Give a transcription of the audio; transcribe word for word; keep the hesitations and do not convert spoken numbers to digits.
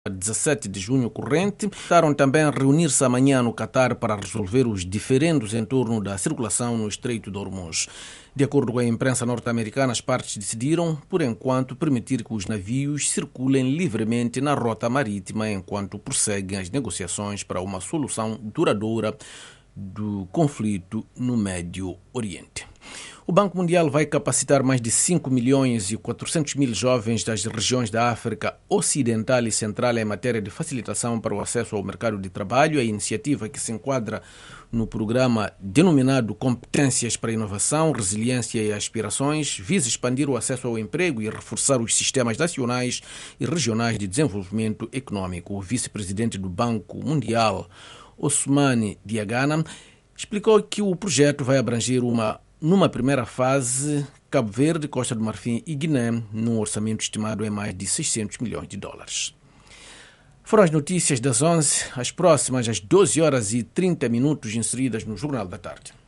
dezessete de junho corrente, estaram também a reunir-se amanhã no Catar para resolver os diferendos em torno da circulação no Estreito de Hormuz. De acordo com a imprensa norte-americana, as partes decidiram, por enquanto, permitir que os navios circulem livremente na rota marítima enquanto prosseguem as negociações para uma solução duradoura do conflito no Médio Oriente. O Banco Mundial vai capacitar mais de cinco milhões e quatrocentos mil jovens das regiões da África Ocidental e Central em matéria de facilitação para o acesso ao mercado de trabalho. A iniciativa, que se enquadra no programa denominado Competências para Inovação, Resiliência e Aspirações, visa expandir o acesso ao emprego e reforçar os sistemas nacionais e regionais de desenvolvimento econômico. O vice-presidente do Banco Mundial, Ousmane Diagana, explicou que o projeto vai abranger uma Numa primeira fase, Cabo Verde, Costa do Marfim e Guiné, num orçamento estimado em mais de seiscentos milhões de dólares. Foram as notícias das onze, as próximas às doze horas e trinta minutos inseridas no Jornal da Tarde.